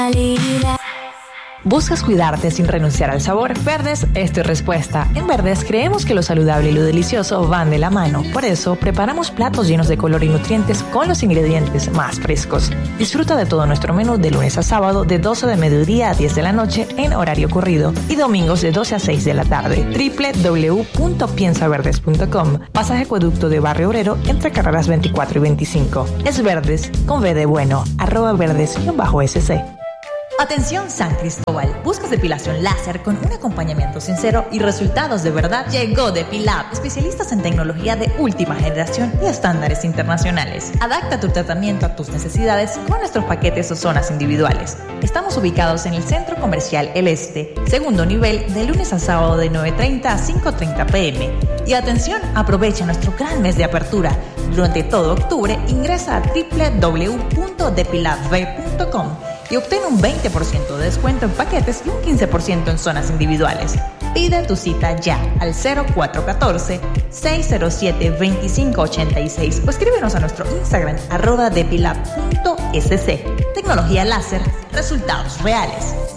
¿Buscas cuidarte sin renunciar al sabor? Verdes es tu respuesta. En Verdes creemos que lo saludable y lo delicioso van de la mano. Por eso, preparamos platos llenos de color y nutrientes con los ingredientes más frescos. Disfruta de todo nuestro menú de lunes a sábado de 12 de mediodía a 10 de la noche en horario corrido y domingos de 12 a 6 de la tarde. www.piensaverdes.com. Pasaje Acueducto de Barrio Obrero entre carreras 24 y 25. Es Verdes con V de bueno. @verdes_sc. Atención San Cristóbal, ¿buscas depilación láser con un acompañamiento sincero y resultados de verdad? Llegó Depilab, especialistas en tecnología de última generación y estándares internacionales. Adapta tu tratamiento a tus necesidades con nuestros paquetes o zonas individuales. Estamos ubicados en el Centro Comercial El Este, segundo nivel, de lunes a sábado de 9:30 a 5:30 p.m. Y atención, aprovecha nuestro gran mes de apertura. Durante todo octubre, ingresa a www.depilabv.com y obtén un 20% de descuento en paquetes y un 15% en zonas individuales. Pide tu cita ya al 0414-607-2586 o escríbenos a nuestro Instagram @depilab.sc. Tecnología láser, resultados reales.